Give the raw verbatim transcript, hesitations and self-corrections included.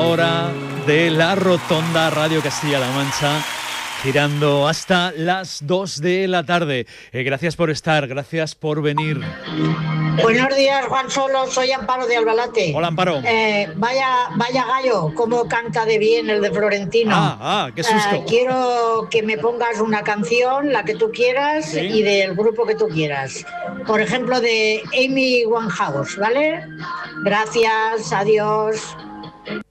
hora de la Rotonda Radio Castilla-La Mancha, girando hasta las dos de la tarde. Eh, gracias por estar, gracias por venir. Buenos días, Juan Solo, soy Amparo de Albalate. Hola, Amparo. Eh, vaya, vaya gallo, cómo canta de bien el de Florentino. Ah, ah, qué susto. Eh, quiero que me pongas una canción, la que tú quieras, ¿sí? Y del grupo que tú quieras. Por ejemplo, de Amy Winehouse, ¿vale? Gracias, adiós.